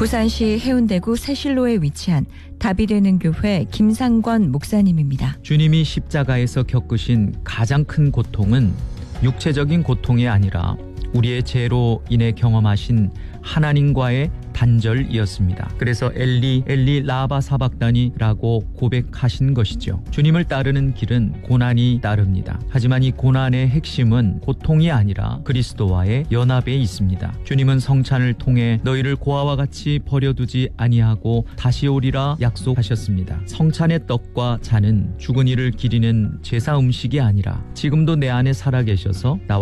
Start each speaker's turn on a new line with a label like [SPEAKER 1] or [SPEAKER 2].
[SPEAKER 1] 부산시 해운대구 새실로에 위치한 답이 되는 교회 김상권 목사님입니다.
[SPEAKER 2] 주님이 십자가에서 겪으신 가장 큰 고통은 육체적인 고통이 아니라 우리의 죄로 인해 경험하신 하나님과의 단절이었습니다. 그래서 엘리 엘리 라바 사박다니라고 고백하신 것이죠. 주님을 따르는 길은 고난이 따릅니다. 하지만 이 고난의 핵심은 고통이 아니라 그리스도와의 연합에 있습니다. 주님은 성찬을 통해 너희를 고아와 같이 버려두지 아니하고 다시 오리라 약속하셨습니다. 성찬의 떡과 잔은 죽은 이를 기리는 제사 음식이 아니라 지금도 내 안에 살아계셔서 나와